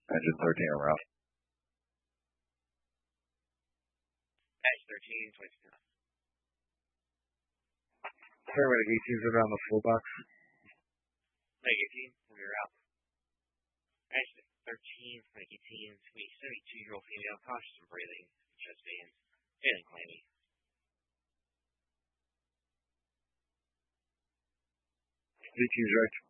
Engine 13 en route. Edge 13, 22. Paramedic 18's around the full box. Medic 18, we're out. Edge 13, Medic 18, sweet 72-year-old female, cautious and breathing, chest veins, feeling clammy. 18's right.